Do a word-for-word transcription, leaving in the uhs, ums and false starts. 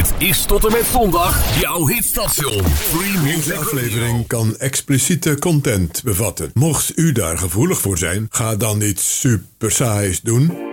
Dit is tot en met zondag jouw hitstation. Free Music. Deze aflevering kan expliciete content bevatten. Mocht u daar gevoelig voor zijn, ga dan iets super saais doen